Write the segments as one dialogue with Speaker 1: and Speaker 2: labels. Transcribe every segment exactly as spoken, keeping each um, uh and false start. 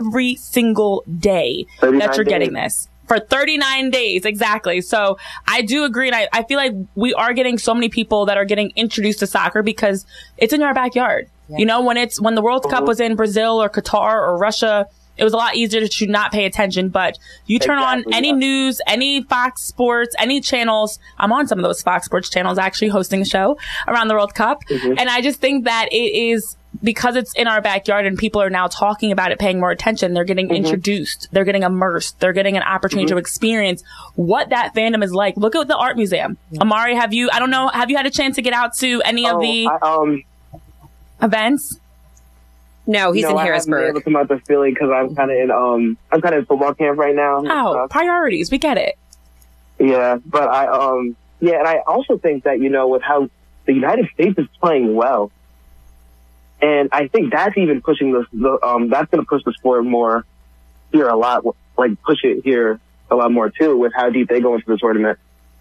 Speaker 1: every single day that you're getting this. For thirty-nine days, exactly. So I do agree. And I, I feel like we are getting so many people that are getting introduced to soccer because it's in our backyard. Yeah. You know, when it's, when the World mm-hmm. Cup was in Brazil or Qatar or Russia, it was a lot easier to not pay attention. But you turn exactly, on any yeah. news, any Fox Sports, any channels. I'm on some of those Fox Sports channels actually hosting a show around the World Cup. Mm-hmm. And I just think that it is, because it's in our backyard and people are now talking about it, paying more attention, they're getting mm-hmm. introduced, they're getting immersed, they're getting an opportunity mm-hmm. to experience what that fandom is like. Look at the art museum. Mm-hmm. Amari, have you, I don't know, have you had a chance to get out to any oh, of the
Speaker 2: I, um,
Speaker 1: events?
Speaker 3: No, he's
Speaker 2: no,
Speaker 3: in
Speaker 2: I
Speaker 3: Harrisburg.
Speaker 2: I haven't been able to come out to Philly because I'm kind of in, um, I'm kind of in football camp right now.
Speaker 1: Oh, uh, priorities. We get it.
Speaker 2: Yeah, but I, um, yeah, and I also think that, you know, with how the United States is playing well, and I think that's even pushing the, the um, that's going to push the sport more here a lot, like push it here a lot more too with how deep they go into the tournament.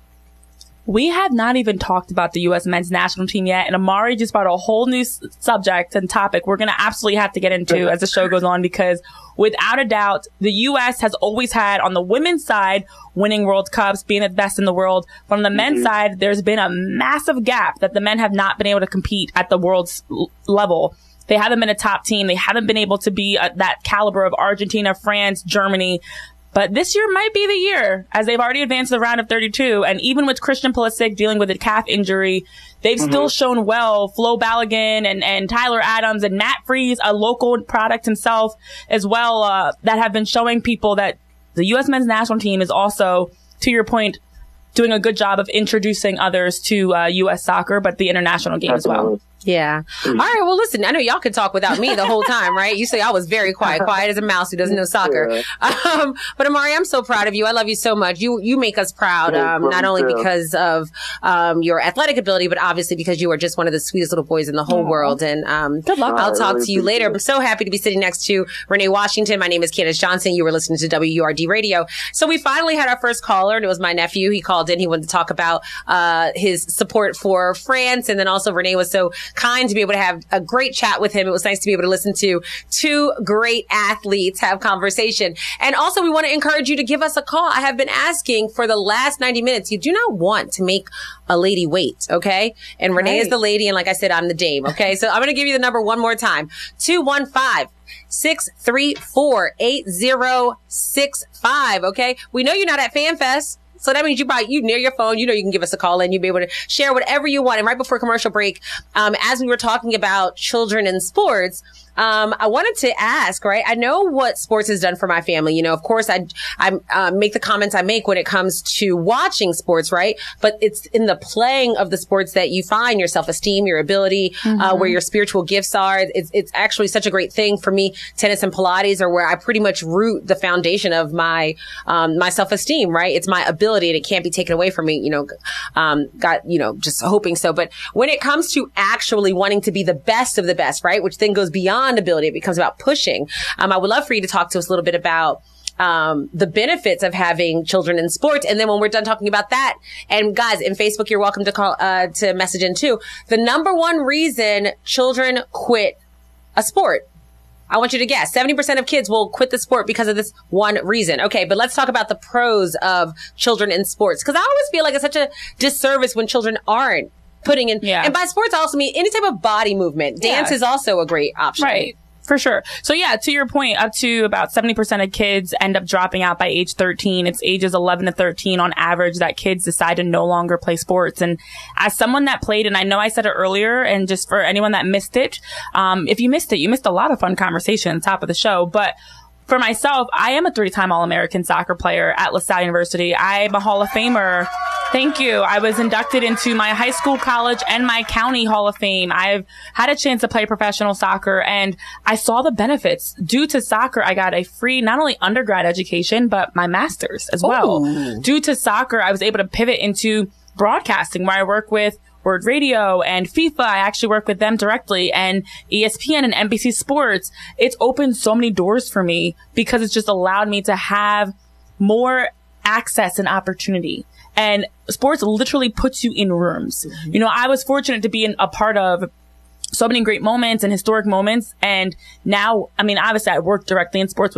Speaker 1: We have not even talked about the U S men's national team yet, and Amari just brought a whole new s- subject and topic we're going to absolutely have to get into as the show goes on, because without a doubt, the U S has always had, on the women's side, winning World Cups, being the best in the world. From the men's mm-hmm. side, there's been a massive gap that the men have not been able to compete at the world's l- level. They haven't been a top team. They haven't been able to be uh, that caliber of Argentina, France, Germany. But this year might be the year, as they've already advanced to the round of thirty-two. And even with Christian Pulisic dealing with a calf injury, they've mm-hmm. still shown well. Flo Balogun and, and Tyler Adams and Matt Freese, a local product himself as well, uh, that have been showing people that the U S men's national team is also, to your point, doing a good job of introducing others to uh, U S soccer, but the international game as well.
Speaker 3: Yeah. All right. Well, listen, I know y'all could talk without me the whole time, right? You say I was very quiet, quiet as a mouse who doesn't know soccer. Yeah. Um, but Amari, I'm so proud of you. I love you so much. You, you make us proud, um, not only because of, um, your athletic ability, but obviously because you are just one of the sweetest little boys in the whole Aww. world. And, um, good luck. I'll talk really to you later. I'm so happy to be sitting next to Renee Washington. My name is Candace Johnson. You were listening to W U R D Radio. So we finally had our first caller, and it was my nephew. He called in. He wanted to talk about, uh, his support for France. And then also Renee was so kind to be able to have a great chat with him. It was nice to be able to listen to two great athletes have conversation. And also we want to encourage you to give us a call. I have been asking for the last ninety minutes. You do not want to make a lady wait. Okay. And Renee right. is the lady. And like I said, I'm the dame. Okay. So I'm going to give you the number one more time. two one five, six three four, eight zero six five. Okay. We know you're not at FanFest. So that means you buy, you near your phone, you know, you can give us a call and you'll be able to share whatever you want. And right before commercial break, um, as we were talking about children in sports, um, I wanted to ask, right? I know what sports has done for my family. You know, of course, I, I, uh, make the comments I make when it comes to watching sports, right? But it's in the playing of the sports that you find your self-esteem, your ability, mm-hmm. uh, where your spiritual gifts are. It's, it's actually such a great thing for me. Tennis and Pilates are where I pretty much root the foundation of my, um, my self-esteem, right? It's my ability and it can't be taken away from me, you know, um, got, you know, just hoping so. But when it comes to actually wanting to be the best of the best, right? Which then goes beyond ability. It becomes about pushing. Um, I would love for you to talk to us a little bit about um, the benefits of having children in sports. And then when we're done talking about that, and guys, in Facebook, you're welcome to call, uh, to message in too. The number one reason children quit a sport. I want you to guess. seventy percent of kids will quit the sport because of this one reason. Okay, but let's talk about the pros of children in sports. Because I always feel like it's such a disservice when children aren't putting in. Yeah. And by sports, I also mean any type of body movement. Dance yeah. is also a great option.
Speaker 1: Right. For sure. So yeah, to your point, up to about seventy percent of kids end up dropping out by age thirteen. It's ages eleven to thirteen on average that kids decide to no longer play sports. And as someone that played, and I know I said it earlier, and just for anyone that missed it, um, if you missed it, you missed a lot of fun conversation top of the show. But for myself, I am a three-time All-American soccer player at LaSalle University. I'm a Hall of Famer. Thank you. I was inducted into my high school, college, and my county Hall of Fame. I've had a chance to play professional soccer, and I saw the benefits. Due to soccer, I got a free, not only undergrad education, but my master's as well. Ooh. Due to soccer, I was able to pivot into broadcasting, where I work with Word Radio and FIFA. I actually work with them directly, and E S P N and N B C Sports. It's opened so many doors for me because it's just allowed me to have more access and opportunity. And sports literally puts you in rooms. Mm-hmm. You know, I was fortunate to be in a part of so many great moments and historic moments. And now, I mean, obviously I work directly in sports